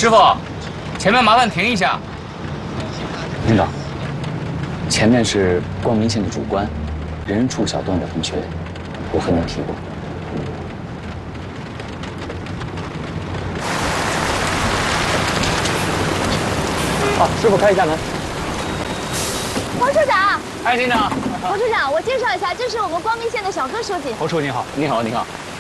师傅，前面麻烦停一下。 领导，前面是光明县的主官，人畜小段的同学，我和您提过。好，师傅开一下门。 侯处长， 哎，领导。 侯处长，我介绍一下，这是我们光明县的小柯书记。 侯处你好，你好，你好。